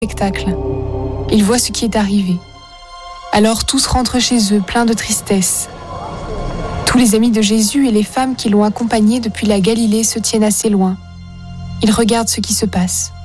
spectacle. Ils voient ce qui est arrivé. Alors tous rentrent chez eux, pleins de tristesse. Tous les amis de Jésus et les femmes qui l'ont accompagné depuis la Galilée se tiennent assez loin. Ils regardent ce qui se passe.